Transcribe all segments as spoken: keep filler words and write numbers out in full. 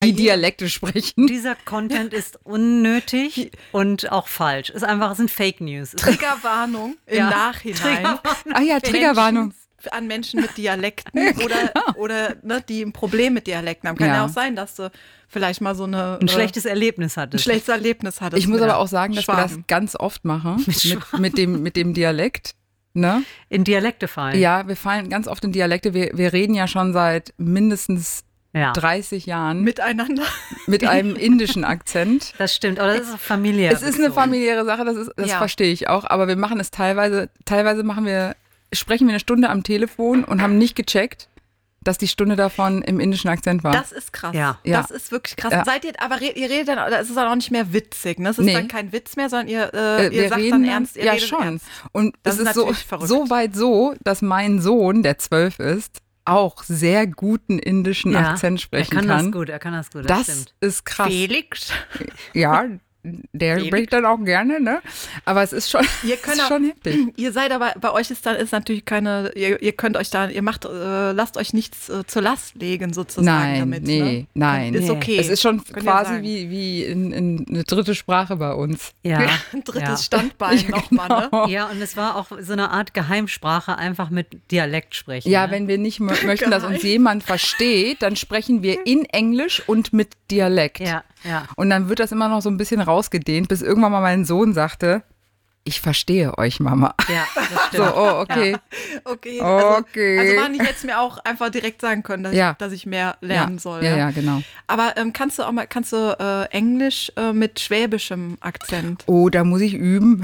die Dialekte sprechen. Dieser Content ist unnötig und auch falsch. Ist einfach, es sind Fake News. Triggerwarnung im Ja. Nachhinein. Triggerwarnung. Ah ja, Triggerwarnung. Menschen, an Menschen mit Dialekten oder, oder ne, die ein Problem mit Dialekten haben. Kann ja. Ja. auch sein, dass du vielleicht mal so eine, Ein äh, schlechtes Erlebnis ein hattest. schlechtes Erlebnis hattest. Ich muss mit aber auch sagen, dass wir Schwaben. das ganz oft machen. Mit Mit, mit, dem, mit dem Dialekt. Ne? In Dialekte fallen. Ja, wir fallen ganz oft in Dialekte. Wir, wir reden ja schon seit mindestens Ja. dreißig Jahren Miteinander. mit einem indischen Akzent. Das stimmt, aber das ist familiär. Es ist eine bezogen. familiäre Sache, das, ist, das Ja. verstehe ich auch, aber wir machen es teilweise, teilweise machen wir, sprechen wir eine Stunde am Telefon und haben nicht gecheckt, dass die Stunde davon im indischen Akzent war. Das ist krass. Ja. Ja. Das ist wirklich krass. Ja. Seid ihr, aber red, ihr redet dann, es ist dann auch nicht mehr witzig, ne? Es ist Nee. dann kein Witz mehr, sondern ihr, äh, Äh, ihr wir sagt reden dann dann- ernst, ihr ja redet schon. ernst. Und Das es ist ist so, natürlich verrückt. so weit so, dass mein Sohn, der zwölf ist, auch sehr guten indischen Ja, Akzent sprechen er kann. kann. das gut, er kann das gut, das, Das stimmt. ist krass. Felix. Ja, der Felix. spricht dann auch gerne, ne? Aber es ist schon, Ihr es könnt ist auch- schon heftig. Ihr seid aber, bei euch ist dann ist natürlich keine, ihr, ihr könnt euch da, ihr macht, äh, lasst euch nichts äh, zur Last legen sozusagen Nein, damit. nee, ne? nein. Ist Nee. okay. Es ist schon Könnt ihr quasi sagen. wie, wie in, in eine dritte Sprache bei uns. Ja, Ein drittes ja. Standbein Ja, nochmal, ne? genau. Ja, und es war auch so eine Art Geheimsprache, einfach mit Dialekt sprechen. Ja, ne? wenn wir nicht mö- möchten, dass uns Geheim. jemand versteht, dann sprechen wir in Englisch und mit Dialekt. Ja, ja. Und dann wird das immer noch so ein bisschen rausgedehnt, bis irgendwann mal mein Sohn sagte, ich verstehe euch, Mama. Ja, das So, stimmt. oh, okay. Okay. Also, Okay. also wann ich jetzt mir auch einfach direkt sagen können, dass, Ja. ich, dass ich mehr lernen ja. soll. Ja, ja, genau. Aber ähm, kannst du auch mal, kannst du äh, Englisch äh, mit schwäbischem Akzent? Oh, da muss ich üben.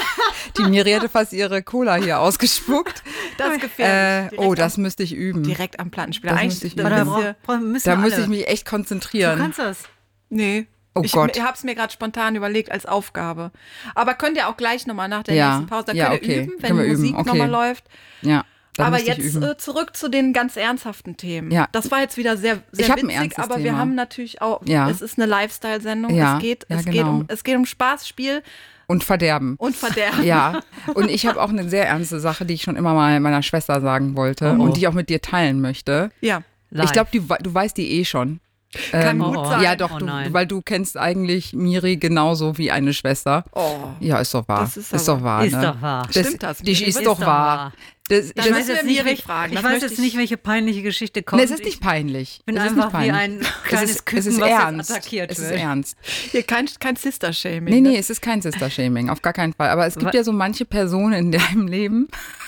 Die Miri hatte fast ihre Cola hier ausgespuckt. Das ist Äh, gefährlich. oh, das müsste ich üben. direkt am Plattenspieler. Das Eigentlich, müsste ich das üben. Oder ist bra- ja- bra- müssen Da wir müsste alle. ich mich echt Du konzentrieren. kannst das. Nee. Oh ich Gott. ich habe es mir gerade spontan überlegt als Aufgabe. Aber könnt ihr auch gleich nochmal nach der Ja. nächsten Pause, da Ja, könnt ihr okay. üben, wenn Können wir die Musik üben. Okay. nochmal läuft. Ja, da Aber müsste ich jetzt üben. äh, zurück zu den ganz ernsthaften Themen. Ja. Das war jetzt wieder sehr, sehr Ich hab ein witzig, ernstes aber wir Thema. haben natürlich auch, Ja. es ist eine Lifestyle-Sendung. Ja. Es, geht, Ja, es, geht genau. um, es geht um Spaß, Spiel Und Verderben. und Verderben. Ja, und ich habe auch eine sehr ernste Sache, die ich schon immer mal meiner Schwester sagen wollte Oh. und die ich auch mit dir teilen möchte. Ja. Live. Ich glaube, du, we- du weißt die eh schon. Kann Ähm, gut oh. sein. Ja, doch, Oh du, nein. weil du kennst eigentlich Miri genauso wie eine Schwester. Oh. Ja, ist doch wahr. Das ist ist aber- doch wahr. Ist ne? doch wahr. Das, Stimmt das, Die Miri? ist, Ist doch doch wahr. wahr. Das, Dann das, müssen wir jetzt Miri welche- fragen. Ich Das weiß möchte jetzt ich- nicht, welche peinliche Geschichte kommt. nee, es ist Ich nicht peinlich. bin es ist einfach nicht peinlich. wie ein es kleines ist, Küken, es ist was jetzt ernst. attackiert es ist wird. ernst. Hier kein, kein Sister-Shaming. Nee, ne? nee, es ist kein Sister-Shaming, auf gar keinen Fall. Aber es gibt Wa- ja so manche Personen in deinem Leben,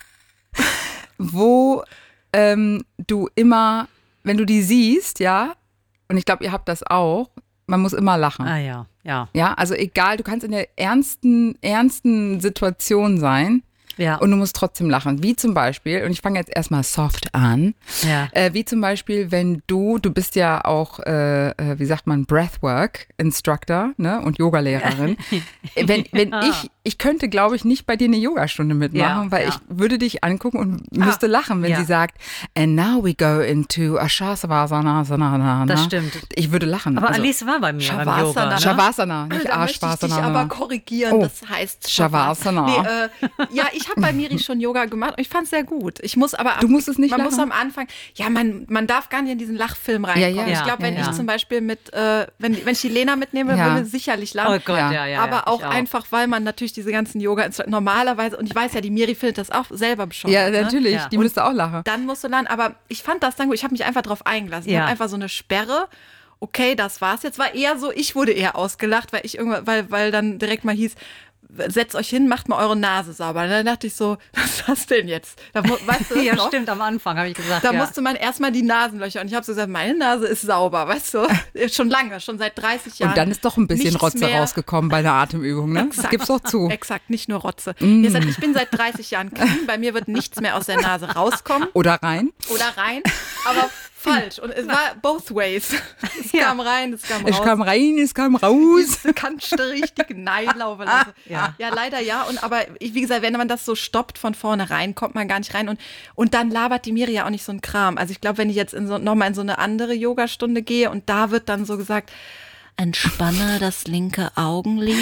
wo ähm, du immer, wenn du die siehst, ja, und ich glaube, ihr habt das auch, man muss immer lachen. Ah ja, ja, Ja, also egal, du kannst in der ernsten, ernsten Situation sein ja. und du musst trotzdem lachen. Wie zum Beispiel, und ich fange jetzt erstmal soft an, ja. äh, wie zum Beispiel, wenn du, du bist ja auch, äh, äh, wie sagt man, Breathwork-Instructor, ne, und Yogalehrerin. wenn wenn Ja. ich, ich könnte, glaube ich, nicht bei dir eine Yogastunde mitmachen, Ja, weil ja. ich würde dich angucken und müsste lachen, wenn ja. sie sagt, and now we go into Ashasavasana. Das stimmt. Ich würde lachen. Aber also, Alice war bei mir beim Shavasana. Yoga. Ne? Shavasana, nicht Da möchte ich dich Arschvasana. aber korrigieren, Oh. das heißt Shavasana. Nee, äh, ja, ich habe bei Miri schon Yoga gemacht und ich fand es sehr gut. Ich muss aber Du musst es nicht man lachen? muss am Anfang, ja, man, man darf gar nicht in diesen Lachfilm Ja, reinkommen. ja. Ich glaube, wenn Ja, ja. ich zum Beispiel mit, äh, wenn, wenn ich die Lena mitnehme, Ja. würde ich sicherlich lachen. Oh Gott, Ja. ja, ja. aber ja, auch, ich einfach, weil man natürlich diese ganzen Yoga normalerweise, und ich weiß ja, die Miri findet das auch selber bescheuert. Ja, ne? natürlich, Ja. die müsste auch lachen. Dann musst du lernen, aber ich fand das dann gut. Ich habe mich einfach drauf eingelassen. Ich Ja. habe einfach so eine Sperre. Okay, das war's jetzt. War eher so, ich wurde eher ausgelacht, weil ich irgendwann, weil, weil dann direkt mal hieß, setzt euch hin, macht mal eure Nase sauber. Und dann dachte ich so, was ist das denn jetzt? Da, mu- weißt du das Ja, noch? stimmt, am Anfang habe ich gesagt. Da ja. musste man erstmal die Nasenlöcher. Und ich habe so gesagt, meine Nase ist sauber, weißt du? Schon lange, schon seit dreißig Jahren. Und dann ist doch ein bisschen nichts Rotze mehr. rausgekommen bei der Atemübung, ne? Das gibt's doch zu. Exakt, nicht nur Rotze. Mm. Jetzt, ich bin seit dreißig Jahren clean. Bei mir wird nichts mehr aus der Nase rauskommen Oder rein. oder rein. Aber falsch. Und es war both ways. Es Ja. kam rein, es kam Es raus. kam rein, es kam raus. Du kannst du richtig Nein laufen lassen. Ja. ja, leider ja. Und aber ich, wie gesagt, wenn man das so stoppt von vornherein, kommt man gar nicht rein. Und, und dann labert die Miri ja auch nicht so ein Kram. Also ich glaube, wenn ich jetzt in so, nochmal in so eine andere Yogastunde gehe und da wird dann so gesagt, entspanne das linke Augenlid.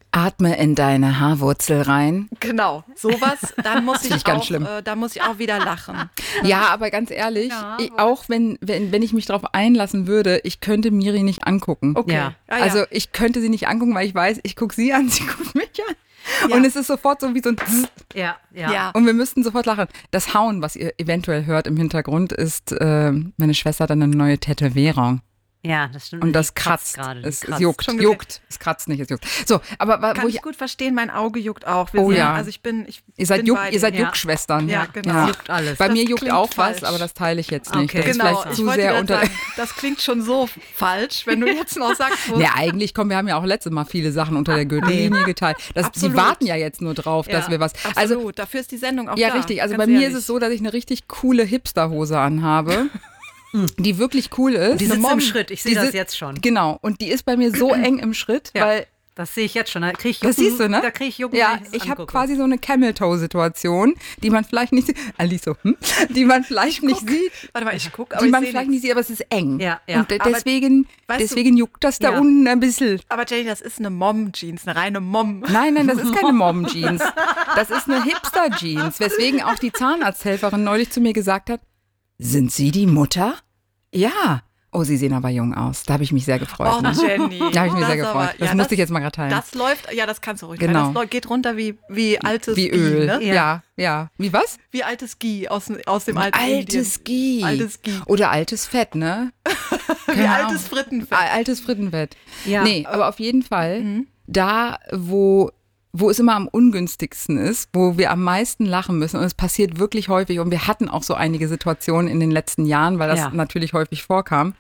Atme in deine Haarwurzel rein. Genau, sowas, dann muss ich, ich ganz auch, schlimm. äh, da muss ich auch wieder lachen. Ja, aber ganz ehrlich, Ja, ich, auch wenn, wenn, wenn ich mich darauf einlassen würde, ich könnte Miri nicht angucken. Okay. Ja. Ah, ja. Also ich könnte sie nicht angucken, weil ich weiß, ich gucke sie an, sie guckt mich an. Ja. Und es ist sofort so wie so ein Zzz. Ja, ja. Ja. Und wir müssten sofort lachen. Das Hauen, was ihr eventuell hört im Hintergrund, ist, äh, meine Schwester hat eine neue Tätowierung. Ja, das stimmt. Und das Die kratzt. gerade. die Es, es kratzt. juckt, Schon gesehen. juckt. Es kratzt nicht, es juckt. So, aber wa- Kann wo ich ich, gut verstehen, mein Auge juckt auch. Wir Oh sind, ja. Also ich bin, ich ihr seid, bin Juck, bei ihr seid dir. Juckschwestern. Ja, genau. Juckt alles. Bei Das mir juckt klingt auch falsch. was, aber das teile ich jetzt nicht. Okay. Das ist Genau, vielleicht ich zu wollte sehr gerade unter. sagen, das klingt schon so falsch, wenn du jetzt noch sagst, wo Nee, eigentlich, komm, wir haben ja auch letztes Mal viele Sachen unter der Gürtellinie geteilt. Das, die Absolut. warten ja jetzt nur drauf, dass Ja, wir was. absolut, Also, dafür ist die Sendung auch ja, da. richtig. Also ganz bei mir ehrlich. ist es so, dass ich eine richtig coole Hipsterhose anhabe, die wirklich cool ist. Die sitzt Eine im Mom- Schritt, ich sehe die das sit- jetzt schon. Genau, und die ist bei mir so eng im Schritt, Ja. weil Das sehe ich jetzt schon. Da krieg ich das Jucken, siehst du, ne? Da kriege ich Jucken, ja, wenn das ich habe angucke. quasi so eine Camel-Toe-Situation, die man vielleicht nicht sieht. Alice so, hm? Die man vielleicht nicht sieht. Warte mal, ich gucke, aber Die ich man sehe vielleicht nichts. nicht sieht, aber es ist eng. Ja, ja. Und de- Aber deswegen, weißt du- deswegen juckt das da Ja. unten ein bisschen. Aber Jenny, das ist eine Mom-Jeans, eine reine Mom. Nein, nein, das ist keine Mom-Jeans. Das ist eine Hipster-Jeans, weswegen auch die Zahnarzthelferin neulich zu mir gesagt hat, sind Sie die Mutter? Ja. Oh, Sie sehen aber jung aus. Da habe ich mich sehr gefreut. Oh, ne? Jenny. Da habe ich mich Das sehr aber- gefreut. Das ja, musste ich jetzt mal gerade teilen. Das läuft, ja, das kannst du ruhig. Genau. Genau. Das geht runter wie, wie altes Wie Ghee, Öl. Ne? Ja. ja, ja. Wie was? Wie altes Ghee aus, aus dem alten Altes Indien. Ghee. Altes Ghee. Oder altes Fett, ne? Wie Keine altes Ahnung. Frittenfett. Al- Altes Frittenfett. Ja. Nee, aber auf jeden Fall, da, wo, wo es immer am ungünstigsten ist, wo wir am meisten lachen müssen, und es passiert wirklich häufig, und wir hatten auch so einige Situationen in den letzten Jahren, weil das Ja. natürlich häufig vorkam,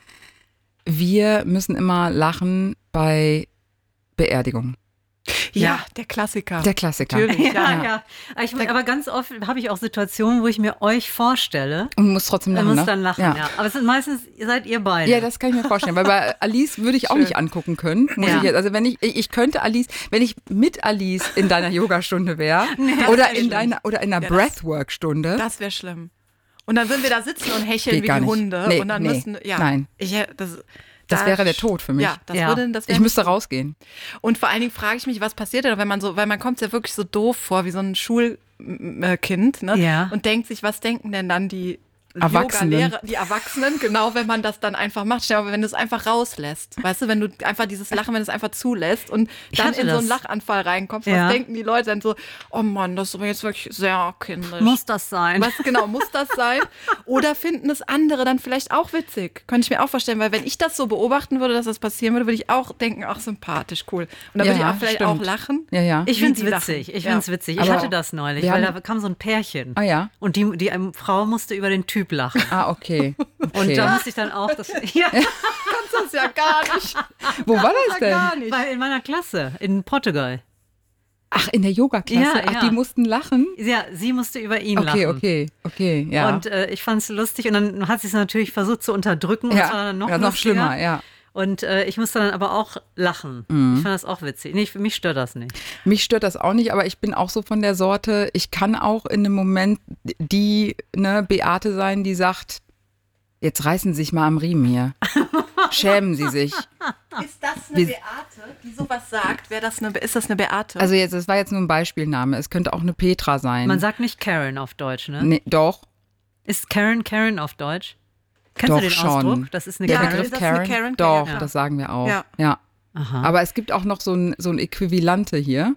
wir müssen immer lachen bei Beerdigungen. Ja, Ja. der Klassiker. Der Klassiker. Natürlich. Ja, Ja. ja. Aber, ich, aber ganz oft habe ich auch Situationen, wo ich mir euch vorstelle. Und muss trotzdem Dann lachen, muss ne? dann lachen, ja. Aber es sind meistens, ihr seid ihr beide. Ja, das kann ich mir vorstellen, weil bei Alice würde ich auch Schön. nicht angucken können. Muss Ja. ich jetzt. Also wenn ich, ich könnte Alice, wenn ich mit Alice in deiner Yogastunde wäre oder wär in schlimm. deiner oder in einer Ja, das- Breathwork-Stunde. Das wäre schlimm. Und dann würden wir da sitzen und hecheln Geht wie gar die nicht. Hunde. Nee, und dann nee. müssten, ja. Nein. Ich, das Das da- wäre der Tod für mich. Ja, das Ja. würde, das wäre Ich müsste rausgehen. Und vor allen Dingen frage ich mich, was passiert denn, wenn man so, weil man kommt ja wirklich so doof vor, wie so ein Schulkind, ne? Ja. Und denkt sich, was denken denn dann die Erwachsenen. Yoga-Lehrer, die Erwachsenen, genau, wenn man das dann einfach macht. Stell dir mal, wenn du es einfach rauslässt. Weißt du, wenn du einfach dieses Lachen, wenn du es einfach zulässt und Ich dann hatte in so einen das. Lachanfall reinkommst, Ja. was denken die Leute dann so, oh Mann, das ist aber jetzt wirklich sehr kindisch. Muss das sein? Was genau, muss das sein? Oder finden es andere dann vielleicht auch witzig? Könnte ich mir auch vorstellen, weil wenn ich das so beobachten würde, dass das passieren würde, würde ich auch denken, ach, sympathisch, cool. Und dann Ja, würde ich auch vielleicht stimmt. auch lachen. Ja, ja. Ich Wie finde es die lachen. witzig. Ich Ja. finde es witzig. Ich Aber hatte das neulich, wir weil haben- da kam so ein Pärchen. Ah ja. Und die, die ähm, Frau musste über den Typ lachen. Ah, okay. Und okay. da musste ich dann auch das. Ja, Kannst das ja gar nicht. Wo war das denn? Gar nicht. weil in meiner Klasse in Portugal. Ach, in der Yoga-Klasse. Ja, Ach, ja. die mussten lachen? Ja, sie musste über ihn Okay, lachen. okay, okay, ja. Und äh, ich fand es lustig und dann hat sie es natürlich versucht zu unterdrücken. Und ja, das war dann noch, ja, noch lustiger. schlimmer, ja. Und äh, ich musste dann aber auch lachen. Mhm. Ich fand das auch witzig. Nee, für mich stört das nicht. Mich stört das auch nicht, aber ich bin auch so von der Sorte, ich kann auch in einem Moment die ne, Beate sein, die sagt, jetzt reißen Sie sich mal am Riemen hier. Schämen Sie sich. Ist das eine Wir- Beate, die sowas sagt? Wäre das eine, ist das eine Beate? Also jetzt, das war jetzt nur ein Beispielname. Es könnte auch eine Petra sein. Man sagt nicht Karen auf Deutsch, ne? nee, doch, Ist Karen Karen auf Deutsch? Kennst doch du den schon. Ausdruck? Das ist eine Der Ja, Begriff das ist eine Karen, Karen, doch, ja. das sagen wir auch. Ja. Ja. Aha. Aber es gibt auch noch so ein, so ein Äquivalente hier.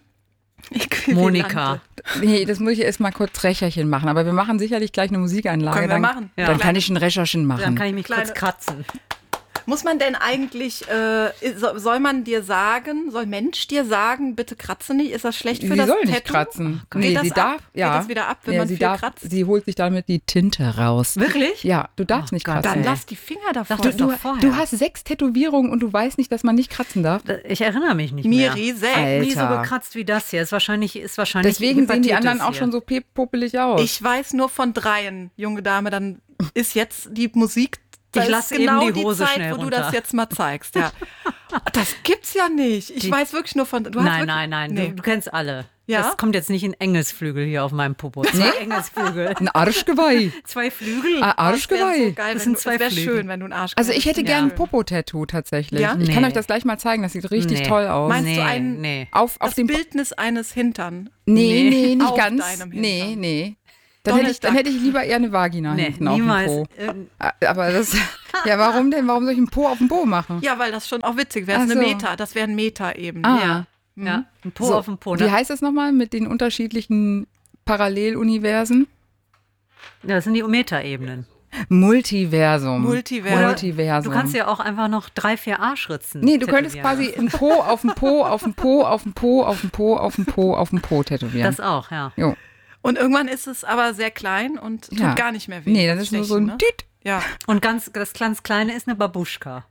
Monika. Nee, das muss ich erst mal kurz Recherchen machen. Aber wir machen sicherlich gleich eine Musikeinlage. Können wir dann, machen. Ja. Dann kann ich ein Recherchen machen. Dann kann ich mich Kleine- kurz kratzen. Muss man denn eigentlich, äh, so- soll man dir sagen, soll Mensch dir sagen, bitte kratze nicht? Ist das schlecht für Sie das soll Tattoo? nicht kratzen. Geht Nee, das sie ab? darf. Geht Ja. das wieder ab, wenn ja, man sie viel darf, kratzt? Sie holt sich damit die Tinte raus. Wirklich? Ja, du darfst Oh nicht Gott, kratzen. Dann Nee. lass die Finger davon. Sag das du, doch du, vorher. du hast sechs Tätowierungen und du weißt nicht, dass man nicht kratzen darf. Ich erinnere mich nicht mehr. Miri, sechs. Alter. Nie so gekratzt wie das hier. Ist wahrscheinlich, ist wahrscheinlich Deswegen sehen die Hepatitis anderen auch hier. schon so pe- popelig aus. Ich weiß nur von dreien, junge Dame, dann ist jetzt die Musik. Ich das lass ist genau eben die Hose Zeit, schnell wo du runter. das jetzt mal zeigst. Ja. Das gibt's ja nicht. Ich Die- weiß wirklich nur von. Du hast Nein, wirklich, nein, nein. Nee. Du, du kennst alle. Ja. Das kommt jetzt nicht in Engelsflügel hier auf meinem Popo. Zwei Engelsflügel. Ein Arschgeweih. Zwei Flügel. Ein Arschgeweih. So geil, Das wenn sind du, zwei es wäre Flügel. schön, wenn du einen Arsch Also ich hätte hättest. gern ein Ja. Popo-Tattoo tatsächlich. Ja? Ich kann Nee. euch das gleich mal zeigen, das sieht richtig Nee. toll aus. Meinst nee, du einen- nee. auf, auf Das dem Bildnis eines Hintern. Nee, Nee. nee, nicht Auf ganz. deinem Nee, Hintern. nee. Dann hätte, ich, dann Donnerstag. hätte ich lieber eher eine Vagina Nee, hinten niemals. auf dem Po. Äh, Aber das, ja, warum denn? Warum soll ich einen Po auf dem Po machen? Ja, weil das schon auch witzig wäre. Ach Das ist eine so. Meta, das wäre ein Meta-Ebene. Ah. Ja. Ja. Ein Po So, auf dem Po. Wie Ne? heißt das nochmal mit den unterschiedlichen Paralleluniversen? Ja, das sind die Meta-Ebenen. Multiversum. Multiversum. Oder Multiversum. Du kannst ja auch einfach noch drei, vier Arschritzen. Nee, du könntest tätowieren. quasi einen Po auf dem Po, auf dem Po, auf dem Po, auf dem Po, auf dem Po, auf dem Po tätowieren. Das auch, ja. Jo. Und irgendwann ist es aber sehr klein und tut Ja. gar nicht mehr weh. Nee, dann das ist nur so ein Stechen, ne? Düt. Ja. Und ganz, das ganz Kleine ist eine Babuschka.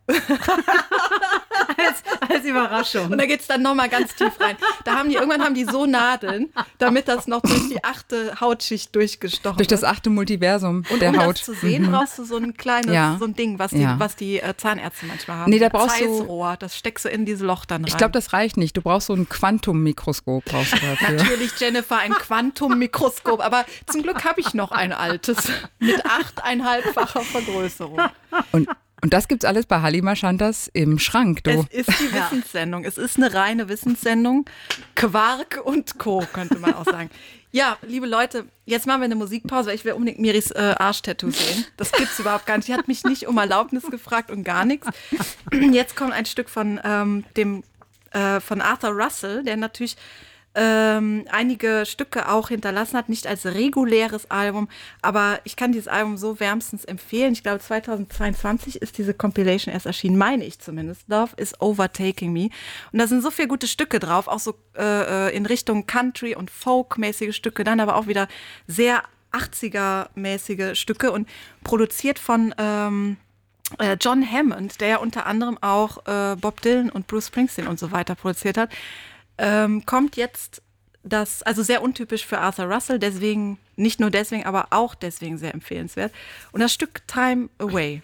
als, als Überraschung. Und da geht es dann nochmal ganz tief rein. Da haben die, irgendwann haben die so Nadeln, damit das noch durch die achte Hautschicht durchgestochen Durch das wird. achte Multiversum Und der um Haut. das zu sehen, Mhm. brauchst du so ein kleines, Ja. so ein Ding, was die, Ja. was die äh, Zahnärzte manchmal haben. Nee, da So ein brauchst du- Zeissrohr, das steckst du in dieses Loch dann rein. Ich glaube, das reicht nicht. Du brauchst so ein Quantummikroskop brauchst du dafür. Natürlich, Jennifer, ein Quantummikroskop, aber zum Glück habe ich noch ein altes mit achteinhalbfacher Vergrößerung. Und, und das gibt's alles bei Halima Shantas im Schrank, du. Es ist die Wissenssendung. Es ist eine reine Wissenssendung. Quark und Co., könnte man auch sagen. Ja, liebe Leute, jetzt machen wir eine Musikpause, weil ich will unbedingt Miris äh, Arschtattoo sehen. Das gibt's überhaupt gar nicht. Die hat mich nicht um Erlaubnis gefragt und gar nichts. Jetzt kommt ein Stück von, ähm, dem, äh, von Arthur Russell, der natürlich ähm, einige Stücke auch hinterlassen hat, nicht als reguläres Album, aber ich kann dieses Album so wärmstens empfehlen. Ich glaube, zweitausendzweiundzwanzig ist diese Compilation erst erschienen, meine ich zumindest. Love is Overtaking Me. Und da sind so viele gute Stücke drauf, auch so äh, in Richtung Country- und Folk-mäßige Stücke, dann aber auch wieder sehr achtziger-mäßige Stücke und produziert von ähm, äh, John Hammond, der ja unter anderem auch äh, Bob Dylan und Bruce Springsteen und so weiter produziert hat. Ähm, kommt jetzt das, also sehr untypisch für Arthur Russell, deswegen, nicht nur deswegen, aber auch deswegen sehr empfehlenswert. Und das Stück Time Away.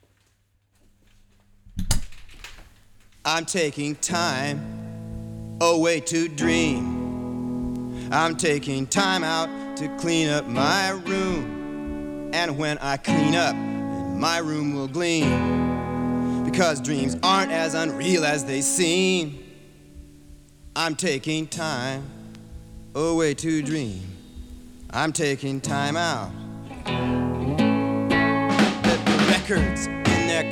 I'm taking time away to dream. I'm taking time out to clean up my room. And when I clean up, my room will gleam. Because dreams aren't as unreal as they seem. I'm taking time away to dream. I'm taking time out. Let the records